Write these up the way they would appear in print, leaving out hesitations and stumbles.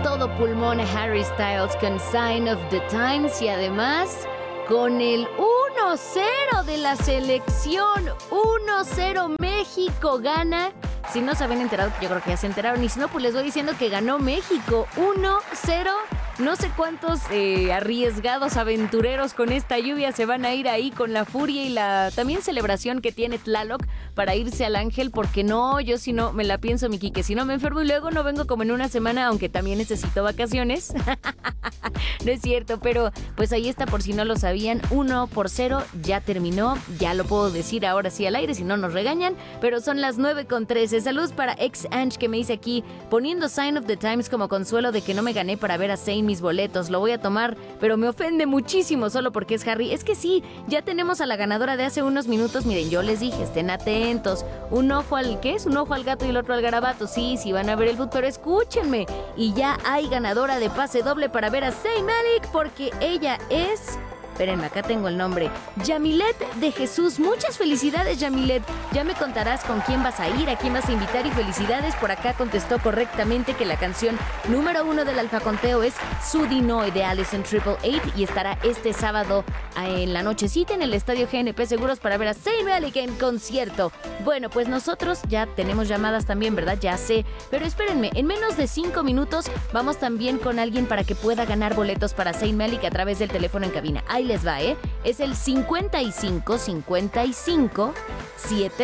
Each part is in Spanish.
todo pulmón Harry Styles con Sign of the Times y además con el 1-0 de la selección. 1-0 México gana. Si no se habían enterado, yo creo que ya se enteraron. Y si no, pues les voy diciendo que ganó México 1-0. No sé cuántos arriesgados aventureros con esta lluvia se van a ir ahí con la furia y la también celebración que tiene Tlaloc para irse al Ángel, porque no, yo si no me la pienso, mi Quique, si no me enfermo y luego no vengo como en una semana, aunque también necesito vacaciones. No es cierto, pero pues ahí está, por si no lo sabían, 1-0, ya terminó, ya lo puedo decir ahora sí al aire, si no nos regañan, pero son las 9:13. Saludos para ex Ange que me dice aquí, poniendo Sign of the Times como consuelo de que no me gané para ver a Zayn mis boletos, lo voy a tomar, pero me ofende muchísimo solo porque es Harry. Es que sí, ya tenemos a la ganadora de hace unos minutos. Miren, yo les dije, estén atentos, un ojo al, ¿qué es? Un ojo al gato y el otro al garabato. Sí, van a ver el fútbol, pero escúchenme, y ya hay ganadora de pase doble para ver a Zayn Malik, porque ella es... Espérenme, acá tengo el nombre. Yamilet de Jesús. Muchas felicidades, Yamilet. Ya me contarás con quién vas a ir, a quién vas a invitar, y felicidades. Por acá contestó correctamente que la canción número 1 del alfaconteo es Sudinoy de Allison 888 y estará este sábado en la nochecita en el Estadio GNP Seguros para ver a Zayn Malik en concierto. Bueno, pues nosotros ya tenemos llamadas también, ¿verdad? Ya sé. Pero espérenme, en menos de 5 minutos vamos también con alguien para que pueda ganar boletos para Zayn Malik a través del teléfono en cabina. Ahí les va, es el 55 55 70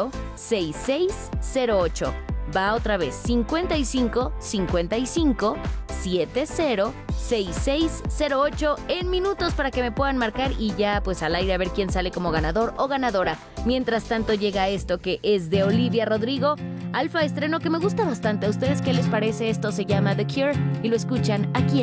6608. Va otra vez, 55 55 70 6608 en minutos para que me puedan marcar y ya pues al aire a ver quién sale como ganador o ganadora. Mientras tanto llega esto que es de Olivia Rodrigo, Alfa, estreno que me gusta bastante. ¿A ustedes qué les parece? Esto se llama The Cure y lo escuchan aquí